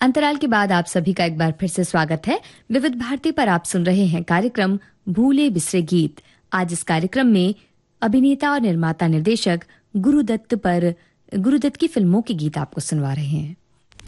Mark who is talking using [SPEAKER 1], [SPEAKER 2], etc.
[SPEAKER 1] अंतराल के बाद आप सभी का एक बार फिर से स्वागत है। विविध भारती पर आप सुन रहे हैं कार्यक्रम भूले बिसरे गीत। आज इस कार्यक्रम में अभिनेता और निर्माता निर्देशक गुरुदत्त की फिल्मों के गीत आपको सुनवा रहे हैं।